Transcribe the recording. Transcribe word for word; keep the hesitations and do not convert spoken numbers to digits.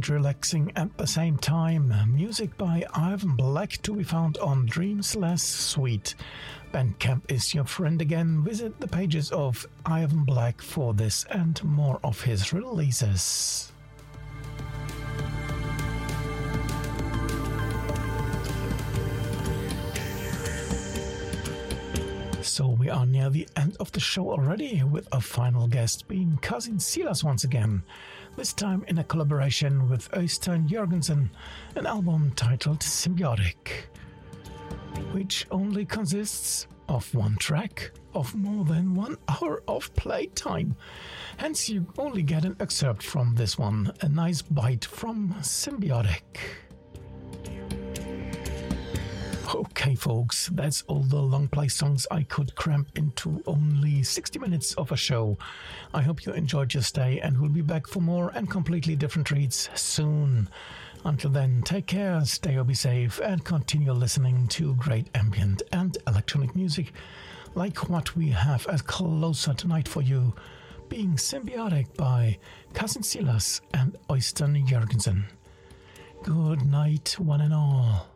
and relaxing at the same time. Music by Ivan Black to be found on Dreams Less Sweet. Bandcamp is your friend again. Visit the pages of Ivan Black for this and more of his releases. So we are near the end of the show already, with a final guest being Cousin Silas once again, this time in a collaboration with Øystein Jørgensen, an album titled Symbiotic, which only consists of one track of more than one hour of playtime. Hence you only get an excerpt from this one, a nice bite from Symbiotic. Okay, folks, that's all the long play songs I could cramp into only sixty minutes of a show. I hope you enjoyed your stay and will be back for more and completely different treats soon. Until then, take care, stay or be safe, and continue listening to great ambient and electronic music like what we have as closer tonight for you, being Symbiotic by Cousin Silas and Øystein Jørgensen. Good night, one and all.